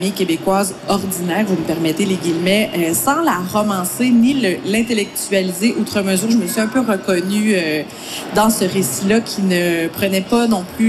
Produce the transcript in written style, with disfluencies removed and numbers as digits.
québécoise ordinaire, vous me permettez les guillemets, sans la romancer ni l'intellectualiser outre mesure. Je me suis un peu reconnue dans ce récit-là qui ne prenait pas non plus